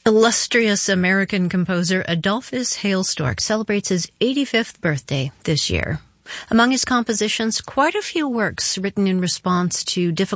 Illustrious American composer Adolphus Hailstork celebrates his 85th birthday this year. Among his compositions, quite a few works written in response to difficult